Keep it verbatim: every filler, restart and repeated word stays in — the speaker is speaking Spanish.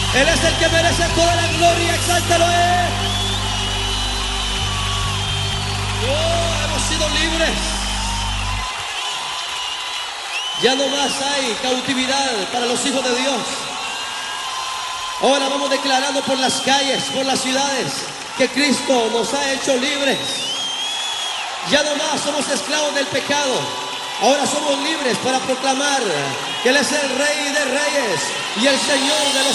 Él es el que merece toda la gloria, exáltalo Él. Oh, hemos sido libres. Ya no más hay cautividad para los hijos de Dios. Ahora vamos declarando por las calles, por las ciudades, que Cristo nos ha hecho libres. Ya no más somos esclavos del pecado. Ahora somos libres para proclamar que Él es el Rey de Reyes y el Señor de los